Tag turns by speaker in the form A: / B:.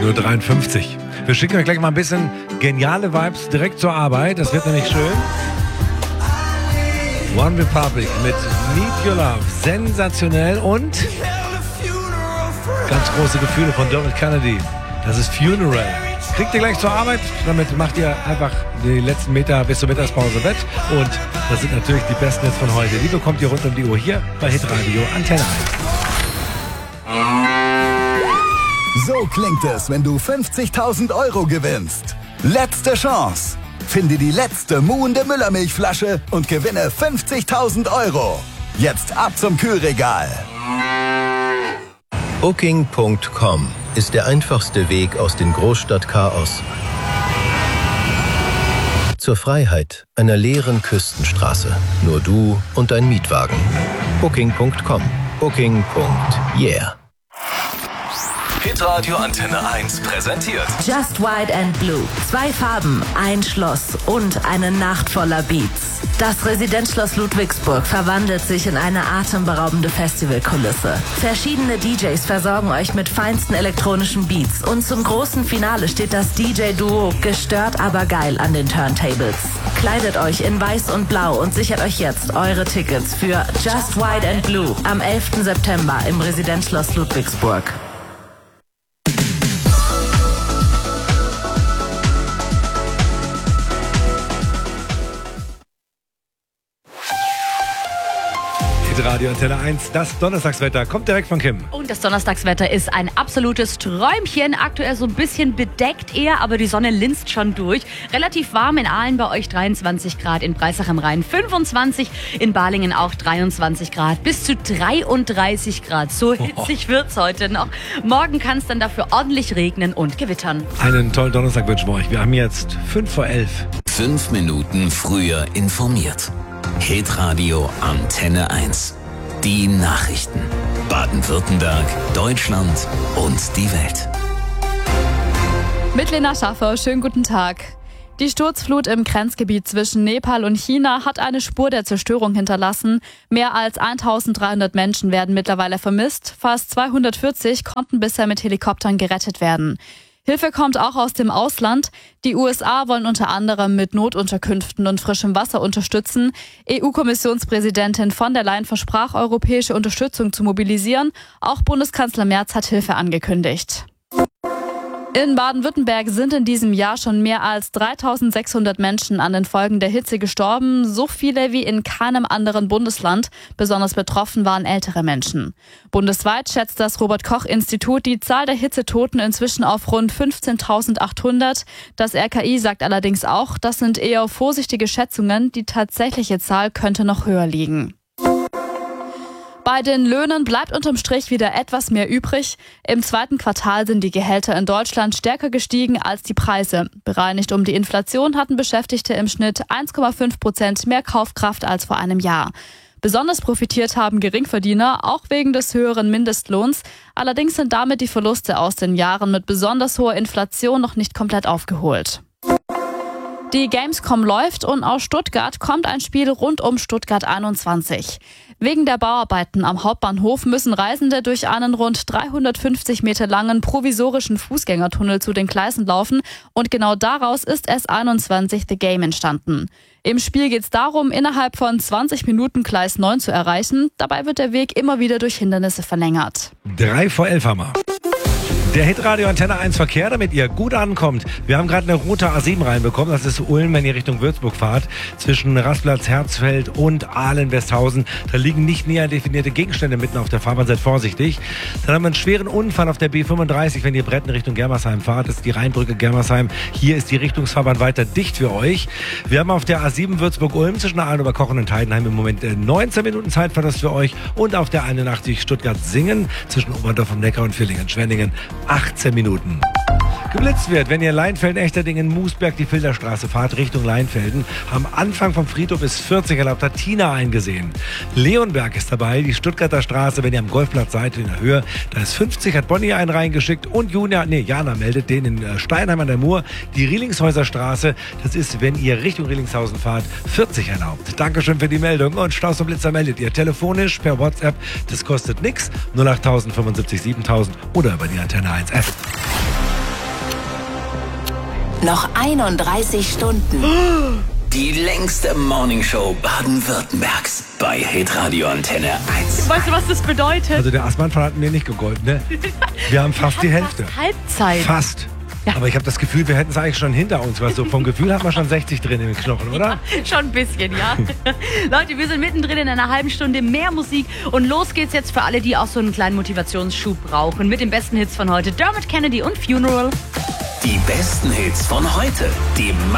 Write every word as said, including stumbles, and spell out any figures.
A: zehn Uhr dreiundfünfzig. Wir schicken euch gleich mal ein bisschen geniale Vibes direkt zur Arbeit. Das wird nämlich schön. One Republic mit Need Your Love. Sensationell und ganz große Gefühle von Dermot Kennedy. Das ist Funeral. Kriegt ihr gleich zur Arbeit, damit macht ihr einfach die letzten Meter bis zur Mittagspause wett. Und das sind natürlich die besten Hits von heute. Die bekommt ihr rund um die Uhr hier bei Hitradio Antenne
B: eins. So klingt es, wenn du fünfzigtausend Euro gewinnst. Letzte Chance. Finde die letzte muhende Müllermilchflasche und gewinne fünfzigtausend Euro. Jetzt ab zum Kühlregal.
C: Booking Punkt com ist der einfachste Weg aus dem Großstadtchaos zur Freiheit einer leeren Küstenstraße. Nur du und dein Mietwagen. Booking Punkt com. Booking. Yeah.
D: Hitradio Antenne eins präsentiert
E: Just White and Blue. Zwei Farben, ein Schloss und eine Nacht voller Beats. Das Residenzschloss Ludwigsburg verwandelt sich in eine atemberaubende Festivalkulisse. Verschiedene D Js versorgen euch mit feinsten elektronischen Beats und zum großen Finale steht das D J-Duo Gestört aber geil an den Turntables. Kleidet euch in Weiß und Blau und sichert euch jetzt eure Tickets für Just White and Blue am elften September im Residenzschloss Ludwigsburg.
A: Radio Antenne eins, das Donnerstagswetter kommt direkt von Kim.
F: Und das Donnerstagswetter ist ein absolutes Träumchen. Aktuell so ein bisschen bedeckt eher, aber die Sonne linst schon durch. Relativ warm in Aalen bei euch dreiundzwanzig Grad, in Breisach am Rhein fünfundzwanzig, in Balingen auch dreiundzwanzig Grad, bis zu dreiunddreißig Grad. So hitzig wird's heute noch. Morgen kann es dann dafür ordentlich regnen und gewittern.
A: Einen tollen Donnerstag wünschen wir euch. Wir haben jetzt fünf vor elf.
D: Fünf Minuten früher informiert. Hitradio Antenne eins. Die Nachrichten. Baden-Württemberg, Deutschland und die Welt.
G: Mit Lena Schaffer, schönen guten Tag. Die Sturzflut im Grenzgebiet zwischen Nepal und China hat eine Spur der Zerstörung hinterlassen. Mehr als eintausenddreihundert Menschen werden mittlerweile vermisst. Fast zweihundertvierzig konnten bisher mit Helikoptern gerettet werden. Hilfe kommt auch aus dem Ausland. Die U S A wollen unter anderem mit Notunterkünften und frischem Wasser unterstützen. E U-Kommissionspräsidentin von der Leyen versprach, europäische Unterstützung zu mobilisieren. Auch Bundeskanzler Merz hat Hilfe angekündigt. In Baden-Württemberg sind in diesem Jahr schon mehr als dreitausendsechshundert Menschen an den Folgen der Hitze gestorben, so viele wie in keinem anderen Bundesland. Besonders betroffen waren ältere Menschen. Bundesweit schätzt das Robert-Koch-Institut die Zahl der Hitzetoten inzwischen auf rund fünfzehntausendachthundert. Das R K I sagt allerdings auch, das sind eher vorsichtige Schätzungen, die tatsächliche Zahl könnte noch höher liegen. Bei den Löhnen bleibt unterm Strich wieder etwas mehr übrig. Im zweiten Quartal sind die Gehälter in Deutschland stärker gestiegen als die Preise. Bereinigt um die Inflation hatten Beschäftigte im Schnitt eins Komma fünf Prozent mehr Kaufkraft als vor einem Jahr. Besonders profitiert haben Geringverdiener, auch wegen des höheren Mindestlohns. Allerdings sind damit die Verluste aus den Jahren mit besonders hoher Inflation noch nicht komplett aufgeholt. Die Gamescom läuft und aus Stuttgart kommt ein Spiel rund um Stuttgart einundzwanzig. Wegen der Bauarbeiten am Hauptbahnhof müssen Reisende durch einen rund dreihundertfünfzig Meter langen provisorischen Fußgängertunnel zu den Gleisen laufen und genau daraus ist S einundzwanzig The Game entstanden. Im Spiel geht es darum, innerhalb von zwanzig Minuten Gleis neun zu erreichen. Dabei wird der Weg immer wieder durch Hindernisse verlängert.
A: Drei vor elf haben wir. Der Hitradio Antenne eins Verkehr, damit ihr gut ankommt. Wir haben gerade eine rote A sieben reinbekommen. Das ist Ulm, wenn ihr Richtung Würzburg fahrt. Zwischen Rastplatz Herzfeld und Aalen-Westhausen. Da liegen nicht näher definierte Gegenstände mitten auf der Fahrbahn. Seid vorsichtig. Dann haben wir einen schweren Unfall auf der B fünfunddreißig, wenn ihr Bretten Richtung Germersheim fahrt. Das ist die Rheinbrücke Germersheim. Hier ist die Richtungsfahrbahn weiter dicht für euch. Wir haben auf der A sieben Würzburg-Ulm zwischen Aalen-Oberkochen und Heidenheim im Moment neunzehn Minuten Zeitverlust für euch. Und auf der einundachtzig Stuttgart-Singen zwischen Oberdorf am Neckar und Villingen-Schwenningen achtzehn Minuten. Geblitzt wird, wenn ihr Leinfelden-Echterdingen, Moosberg, die Filderstraße fahrt, Richtung Leinfelden. Am Anfang vom Friedhof ist vierzig erlaubt, hat Tina eingesehen. Leonberg ist dabei, die Stuttgarter Straße, wenn ihr am Golfplatz seid, in der Höhe, da ist fünfzig, hat Bonnie einen reingeschickt und Julia, nee, Jana meldet den in Steinheim an der Mur. Die Riehlingshäuser Straße, das ist, wenn ihr Richtung Riehlingshausen fahrt, vierzig erlaubt. Dankeschön für die Meldung und Staus und Blitzer meldet ihr telefonisch per WhatsApp, das kostet nix, null acht null null fünfundsiebzig siebentausend oder über die Antenne eins F.
E: Noch einunddreißig Stunden.
D: Die längste Morningshow Baden-Württembergs bei Hitradio Antenne eins.
F: Weißt du, was das bedeutet?
A: Also der Assmann-Fall hat mir nicht gegolten, ne? Wir haben fast die Hälfte.
F: Fast Halbzeit.
A: Fast.
F: Ja.
A: Aber ich habe das Gefühl, wir hätten es eigentlich schon hinter uns. Weil so vom Gefühl hat man schon sechzig drin im Knochen, oder?
F: Ja, schon ein bisschen, ja. Leute, wir sind mittendrin in einer halben Stunde mehr Musik. Und los geht's jetzt für alle, die auch so einen kleinen Motivationsschub brauchen. Mit den besten Hits von heute. Dermot Kennedy und Funeral.
D: Die besten Hits von heute. Die